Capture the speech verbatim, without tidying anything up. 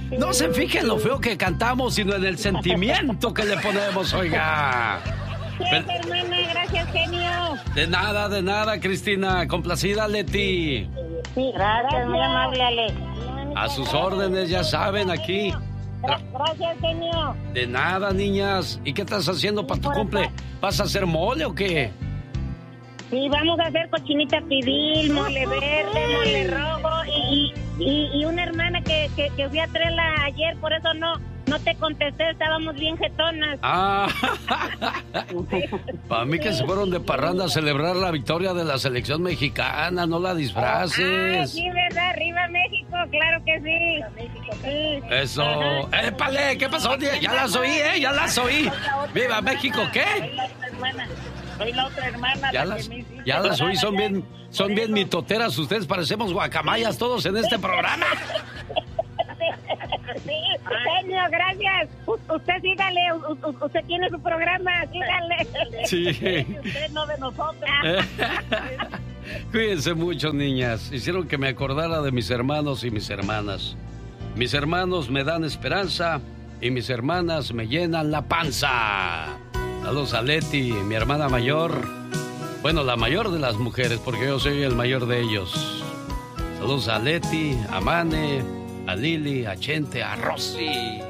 No se fijen en lo feo que cantamos, sino en el sentimiento que le ponemos, oiga. Gracias, hermana, gracias, genio. De nada, de nada, Cristina. Complacida, Leti. Sí, gracias, muy amable, Ale. A sus órdenes, ya saben, aquí. Gracias, genio. De nada, niñas. ¿Y qué estás haciendo para tu cumple? ¿Vas a hacer mole o qué? Sí, vamos a hacer cochinita pibil, mole verde, mole rojo y, y, y una hermana que, que, que fui a traerla ayer, por eso no no te contesté, estábamos bien jetonas. Ah, para mí que se fueron de parranda a celebrar la victoria de la selección mexicana, no la disfraces. Ah, sí, ¿verdad? Arriba México, claro que sí. sí. Eso. ¡Épale! ¿Qué pasó? Ya las oí, ¿eh? Ya las oí. ¡Viva México! ¿Qué? Soy la otra hermana. Ya la las, que ya las oí, son bien, son bien mitoteras. Ustedes parecemos guacamayas todos en este programa. Sí, genio, gracias. U- usted sígale, u- u- usted tiene su programa, sígale. Sí. Usted no de nosotros. Cuídense mucho, niñas. Hicieron que me acordara de mis hermanos y mis hermanas. Mis hermanos me dan esperanza y mis hermanas me llenan la panza. Saludos a Leti, mi hermana mayor. Bueno, la mayor de las mujeres, porque yo soy el mayor de ellos. Saludos a Leti, a Mane, a Lili, a Chente, a Rosy.